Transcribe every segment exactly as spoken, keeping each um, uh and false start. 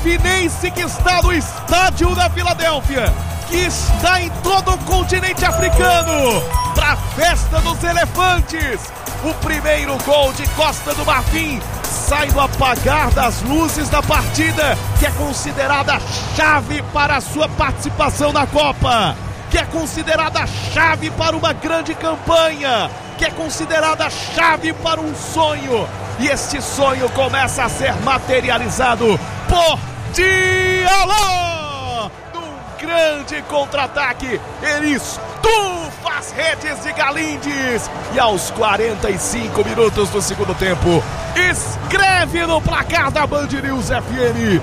marfinense que está no estádio da Filadélfia, que está em todo o continente africano, para a festa dos elefantes. O primeiro gol de Costa do Marfim sai no apagar das luzes da partida, que é considerada chave para a sua participação na Copa, que é considerada chave para uma grande campanha, que é considerada chave para um sonho. E este sonho começa a ser materializado por Diallo! Num grande contra-ataque, ele estufa as redes de Galindes. E aos quarenta e cinco minutos do segundo tempo, escreve no placar da Band News F M: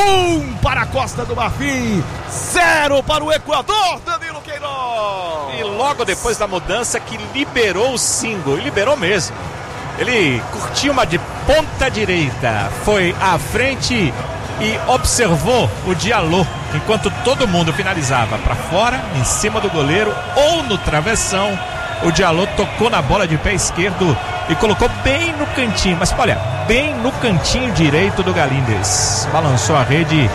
um para a Costa do Marfim, zero para o Equador, Danilo Queiroz. E logo depois da mudança que liberou o Singo, e liberou mesmo. Ele curtiu uma de ponta direita, foi à frente e observou o Diallo, enquanto todo mundo finalizava para fora, em cima do goleiro ou no travessão. O Diallo tocou na bola de pé esquerdo e colocou bem no cantinho, mas olha, bem no cantinho direito do Galindes. Balançou a rede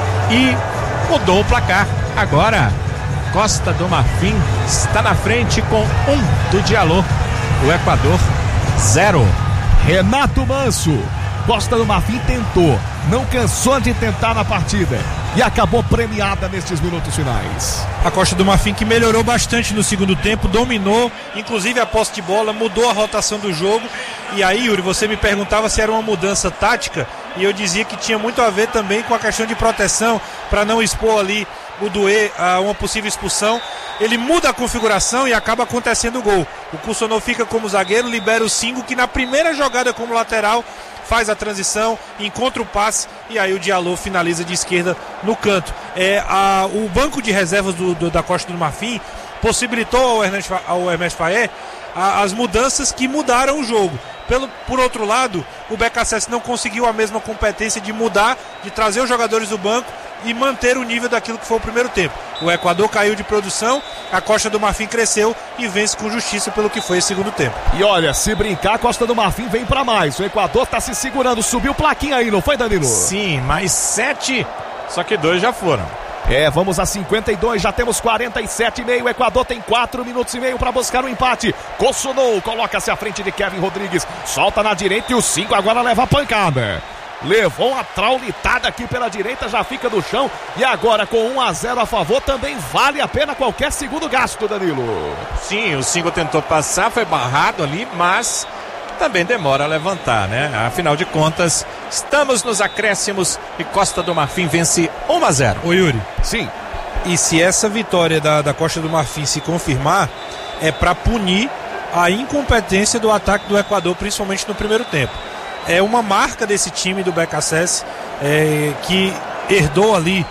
e mudou o placar. Agora, Costa do Marfim está na frente com um do Diallo. O Equador, zero. Renato Manso. Costa do Marfim tentou, não cansou de tentar na partida e acabou premiada nestes minutos finais. A Costa do Marfim que melhorou bastante no segundo tempo, dominou, inclusive a posse de bola, mudou a rotação do jogo. E aí, Yuri, você me perguntava se era uma mudança tática, e eu dizia que tinha muito a ver também com a questão de proteção, para não expor ali o Doué a uma possível expulsão. Ele muda a configuração e acaba acontecendo o gol. O Coussonou fica como zagueiro, libera o Singo, que na primeira jogada como lateral faz a transição, encontra o passe e aí o Diallo finaliza de esquerda no canto. É, a, o banco de reservas do, do, da Costa do Marfim possibilitou ao Ernest, ao Ernest Faé a, as mudanças que mudaram o jogo. Pelo, por outro lado, o B K S S não conseguiu a mesma competência de mudar, de trazer os jogadores do banco e manter o nível daquilo que foi o primeiro tempo. O Equador caiu de produção, a Costa do Marfim cresceu e vence com justiça pelo que foi o segundo tempo. E olha, se brincar, a Costa do Marfim vem pra mais. O Equador tá se segurando, subiu plaquinha aí, não foi, Danilo? Sim, mais sete, só que dois já foram. É, vamos a cinquenta e dois, já temos quarenta e sete e meio, o Equador tem quatro minutos e meio para buscar o um empate. Coussonou, coloca-se à frente de Kevin Rodrigues, solta na direita e o cinco agora leva a pancada. Levou uma traulitada aqui pela direita, já fica no chão. E agora com um a zero a favor, também vale a pena qualquer segundo gasto, Danilo. Sim, o cinco tentou passar, foi barrado ali, mas também demora a levantar, né? Afinal de contas, estamos nos acréscimos e Costa do Marfim vence um a zero. Ô Yuri. Sim. E se essa vitória da, da Costa do Marfim se confirmar, é para punir a incompetência do ataque do Equador, principalmente no primeiro tempo. É uma marca desse time do B K S S, é, que herdou ali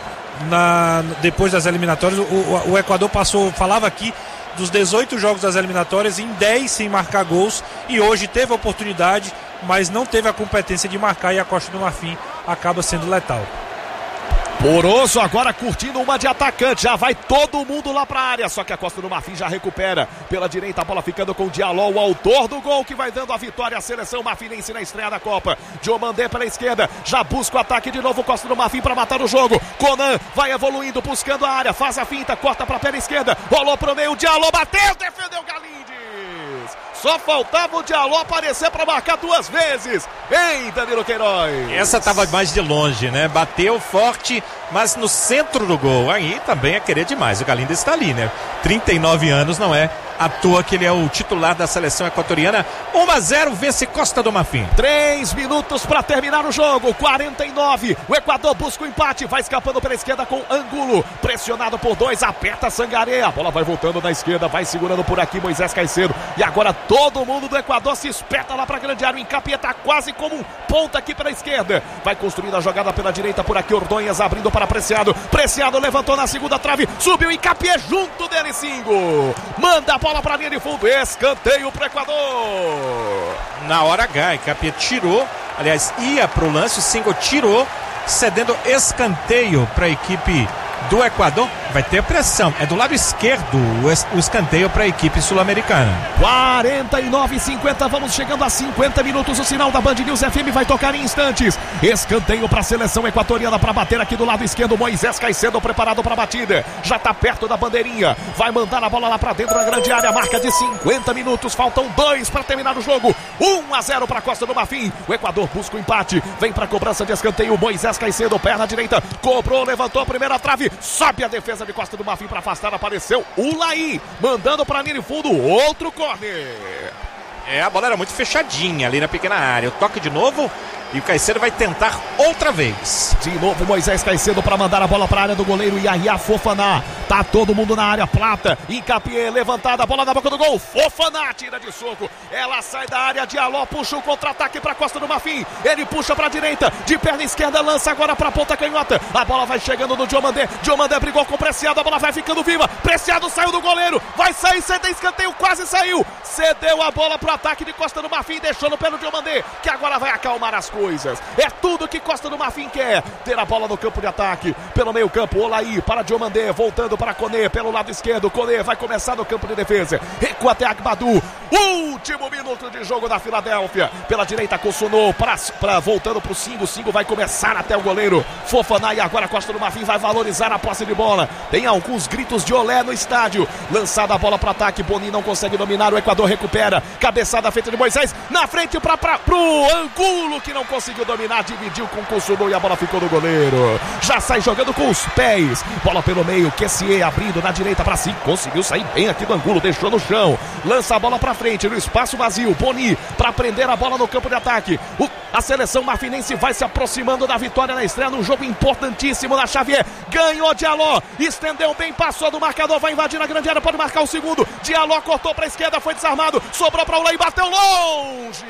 na, depois das eliminatórias. O, o, o Equador passou, falava aqui dos dezoito jogos das eliminatórias, em dez sem marcar gols, e hoje teve a oportunidade, mas não teve a competência de marcar, e a Costa do Marfim acaba sendo letal. Poroso agora curtindo uma de atacante, já vai todo mundo lá pra área, só que a Costa do Marfim já recupera pela direita, a bola ficando com o Diallo, o autor do gol que vai dando a vitória à seleção marfinense na estreia da Copa. Diomandé pela esquerda, já busca o ataque de novo, Costa do Marfim para matar o jogo. Conan vai evoluindo, buscando a área, faz a finta, corta pra pela esquerda, rolou pro meio, o Diallo bateu, defendeu Galindes. Só faltava o Diallo aparecer para marcar duas vezes. Ei, Danilo Queiroz. Essa estava mais de longe, né? Bateu forte, mas no centro do gol. Aí também é querer demais. O Galindes está ali, né? trinta e nove anos, não é à toa que ele é o titular da seleção equatoriana. um a zero, vence Costa do Marfim. Três minutos para terminar o jogo. quarenta e nove. O Equador busca o empate. Vai escapando pela esquerda com Angulo. Pressionado por dois. Aperta Sangaré. A bola vai voltando na esquerda. Vai segurando por aqui Moisés Caicedo. E agora todo mundo do Equador se espeta lá para grande área. O Hincapié tá quase como um ponta aqui pela esquerda. Vai construindo a jogada pela direita por aqui. Ordonhas abrindo para Preciado. Preciado levantou na segunda trave. Subiu o Hincapié junto dele. Singo. Manda a bola para a linha de fundo. Escanteio para o Equador. Na hora H, Hincapié tirou. Aliás, ia para o lance. O Singo tirou, cedendo escanteio para a equipe do Equador. Vai ter pressão. É do lado esquerdo o escanteio para a equipe sul-americana. quarenta e nove e cinquenta, vamos chegando a cinquenta minutos. O sinal da Band News F M vai tocar em instantes. Escanteio para a seleção equatoriana para bater aqui do lado esquerdo. Moisés Caicedo preparado para a batida. Já está perto da bandeirinha. Vai mandar a bola lá para dentro da grande área. Marca de cinquenta minutos. Faltam dois para terminar o jogo. um a zero para a Costa do Marfim. O Equador busca o empate. Vem para a cobrança de escanteio. Moisés Caicedo, perna direita. Cobrou, levantou a primeira trave. Sobe a defesa de Costa do Marfim para afastar, apareceu o Laí, mandando para a linha de fundo, outro córner. É, a bola era muito fechadinha ali na pequena área. O toque de novo e o Caicedo vai tentar outra vez. De novo Moisés Caicedo para mandar a bola para a área do goleiro Yahya Fofana. Tá todo mundo na área, Plata, Hincapié, levantada, a bola na boca do gol. Fofana tira de soco. Ela sai da área, Diallo puxa o contra-ataque para Costa do Marfim. Ele puxa para a direita, de perna esquerda, lança agora para a ponta canhota. A bola vai chegando no Diomandé. Diomandé brigou com o Preciado, a bola vai ficando viva. Preciado saiu do goleiro, vai sair, cedeu escanteio, quase saiu. Cedeu a bola para o ataque de Costa do Marfim, deixando pelo Diomandé, que agora vai acalmar as coisas. É tudo que Costa do Marfim quer. Ter a bola no campo de ataque. Pelo meio campo, Olaí para Diomandé, voltando para Koné, pelo lado esquerdo. Koné vai começar no campo de defesa. Recua até Agbadu. Último minuto de jogo da Filadélfia. Pela direita, Kossunou para, para voltando para o Singo. Singo vai começar até o goleiro Fofana. E agora Costa do Marfim vai valorizar a posse de bola. Tem alguns gritos de olé no estádio. Lançada a bola para ataque. Boni não consegue dominar. O Equador recupera. Cabeçada feita de Moisés. Na frente para o Angulo, que não conseguiu dominar. Dividiu com o Kossunou e a bola ficou no goleiro. Já sai jogando com os pés. Bola pelo meio. Kessié abrindo na direita para si. Conseguiu sair bem aqui do Angulo. Deixou no chão. Lança a bola para frente. No espaço vazio. Boni para prender a bola no campo de ataque. O, a seleção marfinense vai se aproximando da vitória na estreia. Num jogo importantíssimo na Xavier. Ganhou Diallo. Estendeu bem. Passou do marcador. Vai invadir na grande área. Pode marcar o segundo. Diallo cortou para a esquerda. Foi desarmado. Sobrou para o Olaí. Bateu longe.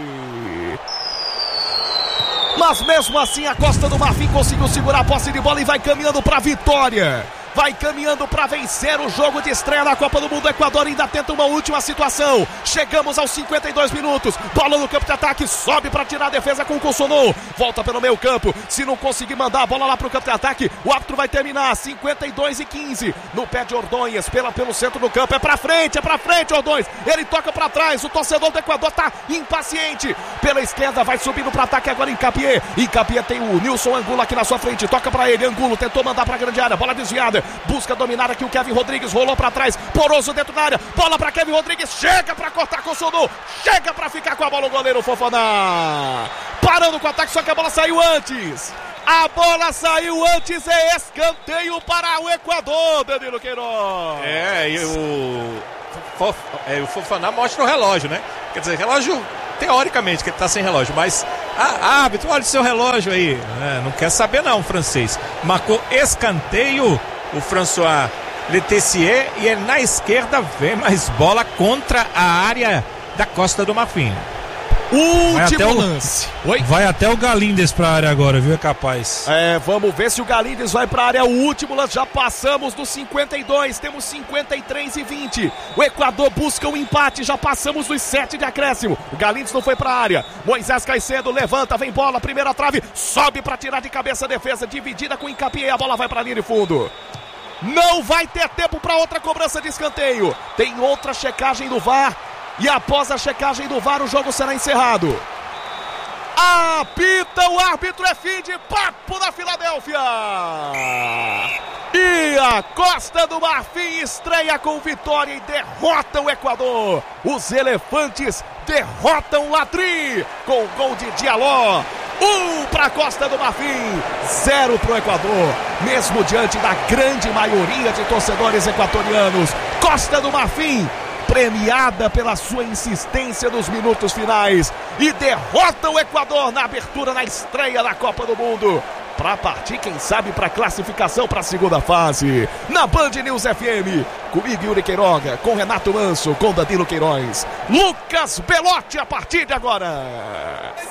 Mas mesmo assim a Costa do Marfim conseguiu segurar a posse de bola e vai caminhando para a vitória. Vai caminhando para vencer o jogo de estreia na Copa do Mundo. O Equador ainda tenta uma última situação. Chegamos aos cinquenta e dois minutos. Bola no campo de ataque. Sobe para tirar a defesa com o Kossunou. Volta pelo meio campo. Se não conseguir mandar a bola lá para o campo de ataque, o árbitro vai terminar. cinquenta e dois e quinze. No pé de Ordonhas. Pela, pelo centro do campo. É para frente. É para frente, Ordonhas. Ele toca para trás. O torcedor do Equador está impaciente. Pela esquerda vai subindo para ataque agora Hincapié. Hincapié tem o Nilson Angulo aqui na sua frente. Toca para ele. Angulo tentou mandar para a grande área. Bola desviada. Busca dominar aqui o Kevin Rodrigues, rolou para trás, Poroso dentro da área, bola para Kevin Rodrigues, chega para cortar com o Kossunou, chega para ficar com a bola o goleiro Fofana, parando com o ataque, só que a bola saiu antes, a bola saiu antes, é escanteio para o Equador, Danilo Queiroz. É, e o, Fof, é, o Fofana mostra o relógio, né? Quer dizer, relógio, teoricamente, que ele tá sem relógio, mas ah, árbitro, olha o seu relógio aí, é, não quer saber não, francês, marcou escanteio o François Letessier e ele na esquerda vem mais bola contra a área da Costa do Marfim. Último o, lance. Oi? Vai até o Galindes pra área agora, viu? É capaz. É, vamos ver se o Galindes vai pra área. O último lance. Já passamos dos cinquenta e dois. Temos cinquenta e três e vinte. O Equador busca um empate. Já passamos dos sete de acréscimo. O Galindes não foi pra área. Moisés Caicedo levanta, vem bola. Primeira trave. Sobe pra tirar de cabeça a defesa. Dividida com o Hincapié. A bola vai pra linha de fundo. Não vai ter tempo pra outra cobrança de escanteio. Tem outra checagem do V A R. E após a checagem do V A R, o jogo será encerrado. Apita o árbitro, é fim de papo na Filadélfia. E a Costa do Marfim estreia com vitória e derrota o Equador. Os elefantes derrotam o Ladri com gol de Diallo. Um para a Costa do Marfim, zero para o Equador. Mesmo diante da grande maioria de torcedores equatorianos, Costa do Marfim premiada pela sua insistência nos minutos finais e derrota o Equador na abertura, na estreia da Copa do Mundo, para partir, quem sabe, para classificação para a segunda fase. Na Band News F M, comigo Yuri Queiroga, com Renato Manso, com Danilo Queiroz, Lucas Belotti a partir de agora.